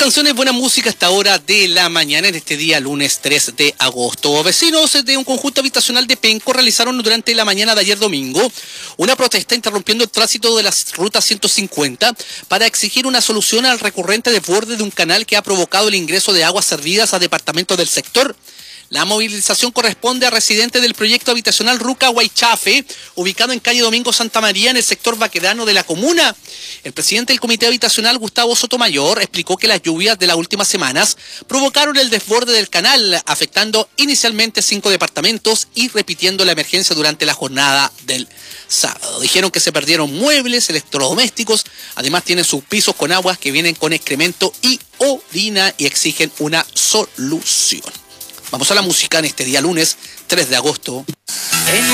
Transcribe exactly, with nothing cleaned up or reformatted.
canciones, buena música a esta hora de la mañana en este día lunes tres de agosto. Vecinos de un conjunto habitacional de Penco realizaron durante la mañana de ayer domingo una protesta interrumpiendo el tránsito de la ruta ciento cincuenta para exigir una solución al recurrente desborde de un canal que ha provocado el ingreso de aguas servidas a departamentos del sector. La movilización corresponde a residentes del proyecto habitacional Ruca Huaychafe, ubicado en calle Domingo Santa María, en el sector baquedano de la comuna. El presidente del comité habitacional, Gustavo Sotomayor, explicó que las lluvias de las últimas semanas provocaron el desborde del canal, afectando inicialmente cinco departamentos y repitiendo la emergencia durante la jornada del sábado. Dijeron que se perdieron muebles, electrodomésticos, además tienen sus pisos con aguas que vienen con excremento y orina y exigen una solución. Vamos a la música en este día lunes tres de agosto.